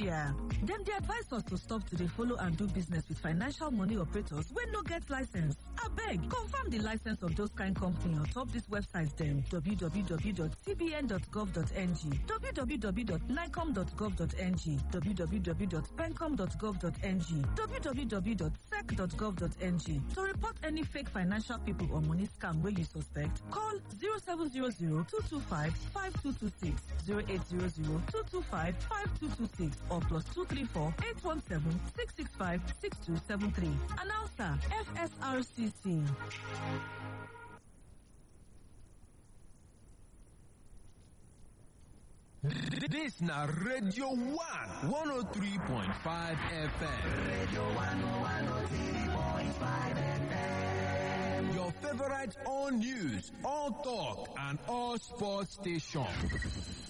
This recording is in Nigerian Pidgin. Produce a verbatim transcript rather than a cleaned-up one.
Nigeria. Dem dey advise us to stop to dey follow and do business with financial money operators wey no get license. Abeg, confirm the license of those kind company on top this website dem: w w w dot c b n dot gov dot n g, w w w dot nicom dot gov dot n g, w w w dot pencom dot gov dot n g, w w w dot sec dot gov dot n g. To report any fake financial people or money scam wey you suspect, call zero seven zero zero two two five five two two six, zero eight zero zero two two five five two two six, or plus two three four eight one seven six six five six two seven three. Announcer, F S R C C. This na Radio one, one oh three point five F M. Radio one, one oh three point five F M. Your favorite all news, all talk, and all sports station.